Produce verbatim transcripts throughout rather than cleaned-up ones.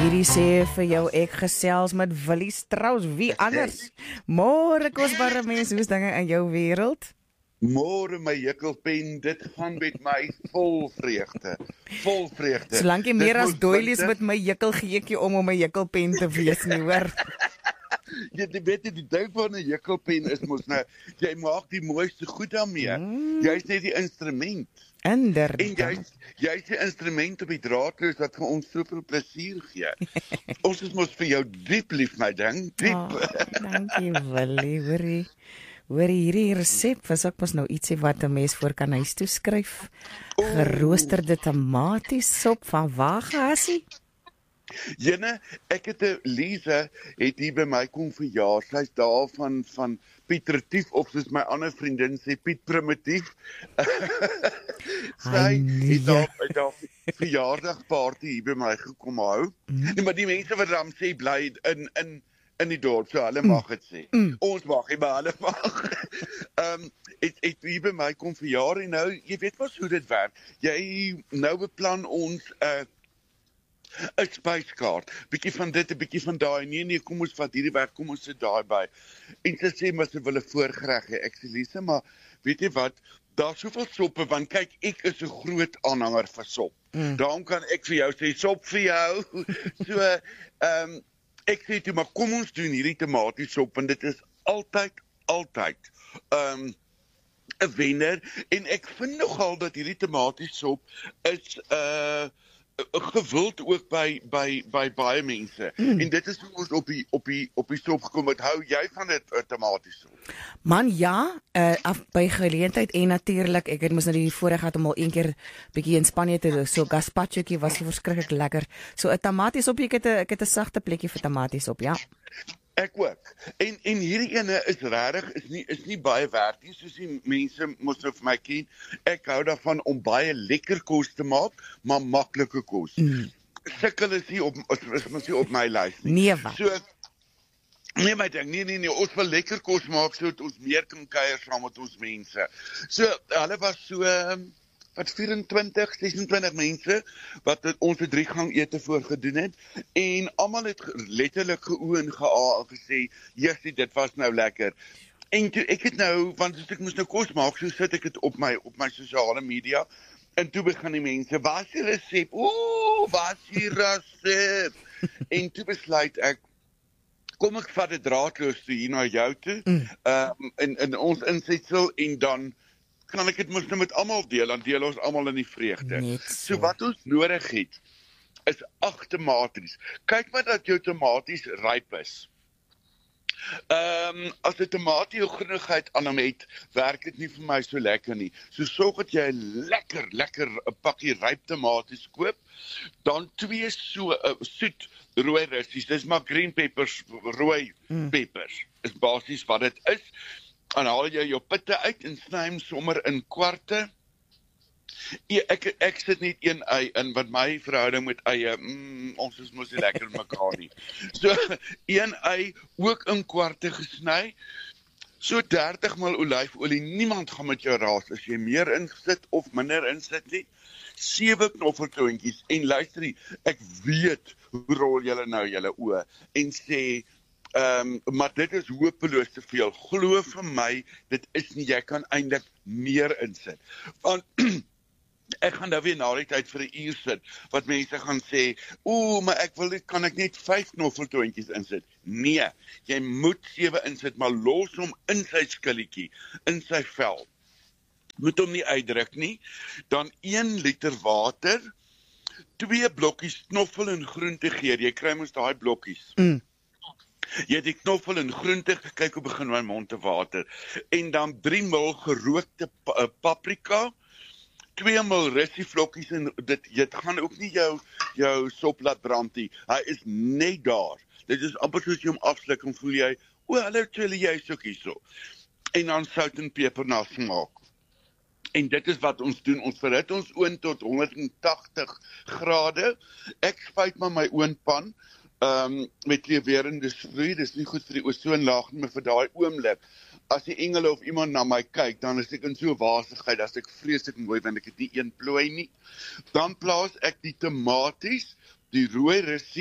Hierdie sê vir jou, ek gesels met Willie Strauss, wie anders? Môre kosbare mens, hoe is dinge in jou wêreld? Môre my jukkelpen, dit gaan met my vol vreugde. Vol vreugde. Solank jy meer as doilies met my jukkel gee ek jou om om my jukkelpen te wees nie, hoor. Jy weet die ding van 'n jukkelpen is mos nou, jy maak die mooiste goed daarmee. Mm. Jy's net die instrument. Inderdaad. En jy's jy's die instrument op die draadloos wat vir ons soveel plesier gee. Ons is mos vir jou diep lief, my ding, diep. Oh, dankie Willie, hoorie. Hoorie, hierdie resep was ook mos nou ietsie wat 'n mens voor kan huis toe skryf. Geroosterde tomatiesop van waar gehasie? Jene, ek het 'n Lisa het hier by my kom verjaar. Sy's daar van van Piet Retief of soos my ander vriendin sê Piet Primitief. Sy het daar by daar verjaardagparty hier by my gekom hou. Mm. Nee, maar die mense wat dan sê bly in in in die dorp, so hulle mag dit sê. Mm. Ons mag nie, maar hulle mag. Ehm um, het het hier by my kom verjaar en nou, jy weet mos hoe dit werk. Jy nou beplan ons 'n uh, 'n spyskaart, bietjie van dit, 'n bietjie van daai. Nee nee, kom ons vat hierdie weg, kom ons sit daai by. En sy sê maar sy wil 'n voorgereg hê. Ek sê Lise, maar weet jy wat? Daar's soveel soppe want kyk, ek is 'n groot aanhanger van sop. Mm. Daarom kan ek vir jou sê sop vir jou. So ehm um, ek sê toe maar kom ons doen hierdie tomatiesop en dit is altyd altyd ehm um, 'n wenner en ek vind nogal dat hierdie tomatiesop is 'n uh, gewild ook by by by baie mense. Mm. En dit is hoe ons op die op die op die sop gekom het. Hou jy van dit uh, tomatiesop? Man ja, uh, af by geleentheid en natuurlik, ek het mos nou die voorreg gehad om al een keer bietjie in Spanje te doen. So gazpachokie was verskriklik lekker. So 'n tomatiesop, ek het 'n ek het 'n sagte plekkie vir tomatiesop, ja. Ek ook. En en hierdie ene is regtig is nie is nie baie werd nie, soos die mense mos nou vir my ken. Ek hou daarvan om baie lekker kos te maak, maar maklike kos. Mm. Sukkel is nie op is mos nie op my lys nie. Nee, wat? So nee, my ding, nee nee nee, ons wil lekker kos maak sodat ons meer kan kuier saam met ons mense. So hulle was so wat vyf-en-twintig, ses-en-twintig mense wat het ons 'n drie gang ete voorgedoen het en almal het letterlik geoe en geaa en gesê, "Jessie, dit was nou lekker." En toe ek het nou, want as ek moes nou kos maak, so sit ek dit op my op my sosiale media en toe begin die mense, "Waar is die resep? Ooh, waar is die resep?" En toe besluit ek kom ek vat dit draadloos toe hier na jou toe. Mm. Um, in in ons insetsel en dan kan ek dit mos nou met almal deel, dan deel ons almal in die vreugde. So. so wat ons nodig het is agt tomaties. Kyk maar dat jou tomaties ryp is. Ehm um, as 'n tomatie jou groenigheid aan hom het, werk dit nie vir my so lekker nie. So sorg dat jy 'n lekker lekker 'n pakkie ryp tomaties koop, dan twee so uh, soet rooi russies. Dis maar green peppers, rooi mm. peppers. Is basies wat dit is. En haal jy jou pitte uit en sny hom sommer in kwarte. Ek ek sit net een ei in wat my verhouding met eie, mm, ons is mos nie lekker met mekaar nie. So een ei ook in kwarte gesny. So dertig ml olyfolie. Niemand gaan met jou raas as jy meer insit of minder insit nie. sewe knoffelklontjies en luister, ek weet hoe rol julle nou julle oë en sê Ehm um, maar dit is hopeloos te veel. Glo vir my, dit is nie, jy kan eintlik meer insit. Want ek gaan nou weer na die tyd vir 'n uur sit wat mense gaan sê, "Ooh, maar ek wil dit kan ek net vyf knoffeltoontjies insit." Nee, jy moet sewe insit, maar los hom in sy skilletjie, in sy vel. Moet hom nie uitdruk nie. Dan een liter water, twee blokkies knoffel en groentegeur. Jy kry mos daai blokkies. Mm. Jy het die knoffel en groente, kyk hoe begin my mond te water. En dan drie mil gerookte paprika, twee mil russievlokkies en dit dit gaan ook nie jou jou sop laat brand nie. Hy is net daar. Dit is amper soos jy hom afsluk en voel jy, o, hallo, hulle jy so hierso. En dan sout en peper na smaak. En dit is wat ons doen. Ons verhit ons oond tot honderd en tagtig grade. Ek spuit maar my oondpan. Um, met lewerende vloei, dis nie goed vir die ozonlaag nie, maar vir daai oomblik, as die engele of iemand na my kyk, dan is ek in so wasigheid, as ek vreeslik mooi, want ek het nie een plooi nie, dan plaas ek die tomaties, die rooi russie,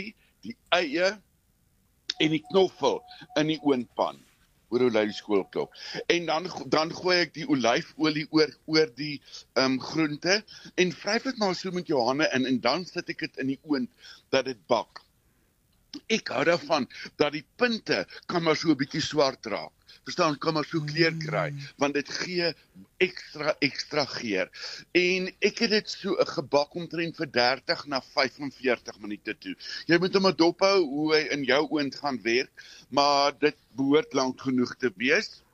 die eie en die knoffel in die oondpan. Hoor hoe lui die skoolklok. En dan dan gooi ek die olyfolie oor oor die um, groente en vryf dit maar so met jou hande in en dan sit ek dit in die oond dat dit bak. Ek hou daarvan dat die punte kan maar so 'n bietjie swart raak. Verstaan, kan maar so kleur kry, want dit gee ekstra ekstra geur. En ek het dit so 'n gebak omtrent vir dertig na vyf en veertig minute toe. Jy moet hom maar dophou hoe hy in jou oond gaan werk, maar dit behoort lank genoeg te wees.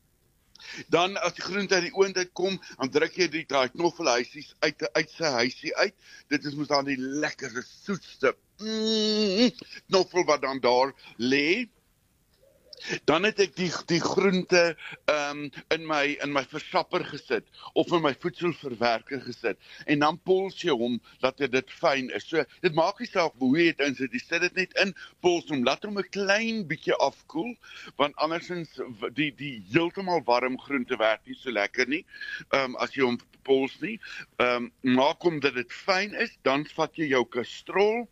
Dan as die groente uit die oond uitkom, dan druk jy die daai knoffelhuisies uit uit sy huisie uit. Dit is mos dan die lekkerste soetste mm, knoffel wat dan daar lê. Dan het ek die die groente um, in my in my versapper gesit of in my voedselverwerker gesit en dan pols jy hom dat dit fyn is. So dit maak nie saak hoe jy dit insit, jy sit dit net in, pols hom, laat hom 'n klein bietjie afkoel, want andersins die die heeltemal warm groente werk nie so lekker nie. Um, as jy hom pols nie, um, maak hom dat dit fyn is, dan vat jy jou kastrol.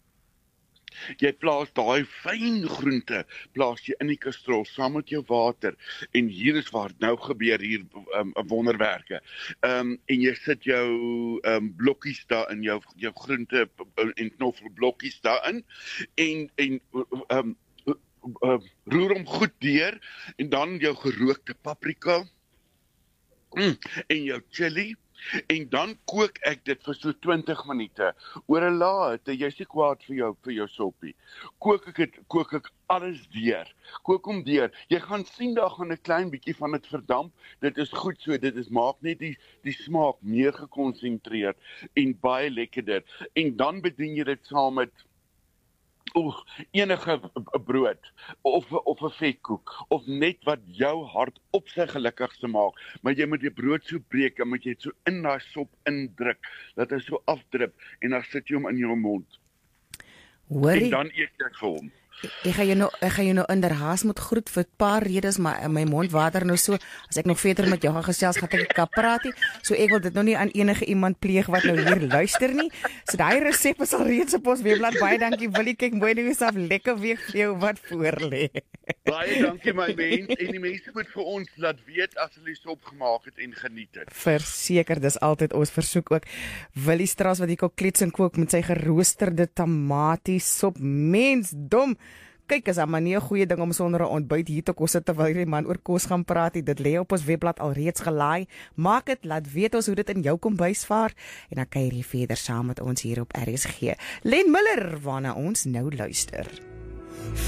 Jy plaas daai fyn groente, plaas jy in die kastrol saam met jou water en hier is waar het nou gebeur hier um, wonderwerke. Um, en jy sit jou um, blokkies daar in jou jou groente en knoffelblokkies daarin en en um, uh, roer hom goed deur en dan jou gerookte paprika mm, en jou chili. En dan kook ek dit vir so twintig minute oor 'n laag hitte. Jy's nie kwaad vir jou vir jou soppie. Kook ek dit, kook ek alles deur. Kook hom deur. Jy gaan sien daar gaan 'n klein bietjie van dit verdamp. Dit is goed so. Dit is maak net die die smaak meer gekonsentreer en baie lekkerder. En dan bedien jy dit saam met Oeh, enige brood of of 'n vetkoek of net wat jou hart op sy gelukkigste maak, maar jy moet die brood so breek en moet jy dit so in daai sop indruk dat hy so afdrup en dan sit jy hom in jou mond. Hoorie, en dan eet jy vir hom. Ek gaan jou nou ek gaan jou nou inderhaas moet groet vir 'n paar redes, maar my mond water nou so as ek nog verder met jou gaan gesels gaan ek kan praat nie. So ek wil dit nou nie aan enige iemand pleeg wat nou hier luister nie. So daai resep is al reeds op ons webblad. Baie dankie Willie, kyk mooi nou jouself lekker week vir jou wat voor lê. Baie dankie my mens en die mense moet vir ons laat weet as hulle sop gemaak het en geniet dit. Verseker, dis altyd ons versoek ook. Willie Straas wat hier kom klets en kook met sy geroosterde tamatiesop. Mens dom. Kyk, is 'n manier 'n goeie ding om sonder 'n ontbyt hier te kos terwyl jy man oor kos gaan praat. Dit lê op ons webblad alreeds gelaai. Maak dit, laat weet ons hoe dit in jou kombuis vaar en dan kuier jy verder saam met ons hier op R S G. Len Miller waarna ons nou luister.